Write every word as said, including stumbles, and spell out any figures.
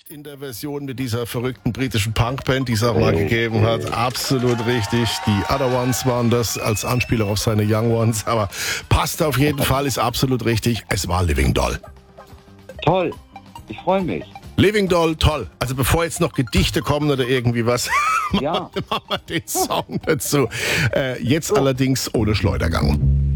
nicht in der Version mit dieser verrückten britischen Punkband, die es auch mal gegeben hat. Absolut richtig. Die Other Ones waren das als Anspieler auf seine Young Ones. Aber passt auf jeden Fall, ist absolut richtig. Es war Living Doll. Toll. Ich freue mich. Living Doll, toll. Also bevor jetzt noch Gedichte kommen oder irgendwie was, Ja. machen wir den Song dazu. Äh, jetzt allerdings ohne Schleudergang.